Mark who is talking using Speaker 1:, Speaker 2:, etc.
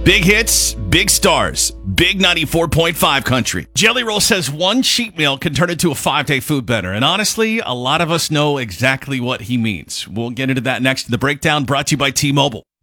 Speaker 1: Big hits, big stars, big 94.5 country. Jelly Roll says one cheat meal can turn into a 5-day food bender. And honestly, a lot of us know exactly what he means. We'll get into that next. The breakdown brought to you by T-Mobile.